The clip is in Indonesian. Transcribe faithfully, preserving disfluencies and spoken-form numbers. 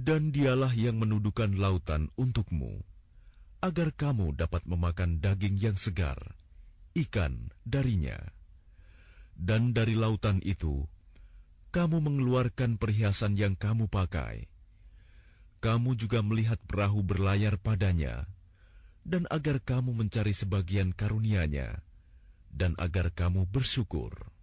Dan dialah yang menuduhkan lautan untukmu, agar kamu dapat memakan daging yang segar, ikan darinya. Dan dari lautan itu, kamu mengeluarkan perhiasan yang kamu pakai. Kamu juga melihat perahu berlayar padanya, dan agar kamu mencari sebagian karunia-Nya, dan agar kamu bersyukur.